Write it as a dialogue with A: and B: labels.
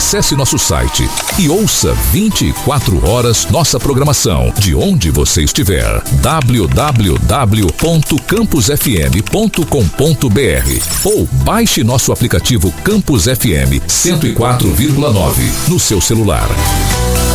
A: Acesse nosso site e ouça 24 horas nossa programação, de onde você estiver. www.campusfm.com.br ou baixe nosso aplicativo Campus FM 104,9 no seu celular.